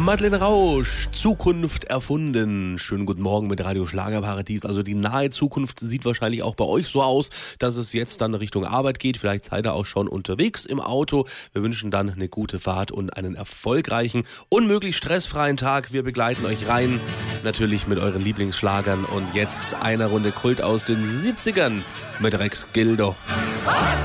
Madeleine Rausch, Zukunft erfunden. Schönen guten Morgen mit Radio Schlagerparadies. Also die nahe Zukunft sieht wahrscheinlich auch bei euch so aus, dass es jetzt dann Richtung Arbeit geht. Vielleicht seid ihr auch schon unterwegs im Auto. Wir wünschen dann eine gute Fahrt und einen erfolgreichen und möglichst stressfreien Tag. Wir begleiten euch rein, natürlich mit euren Lieblingsschlagern. Und jetzt eine Runde Kult aus den 70ern mit Rex Gildo. Was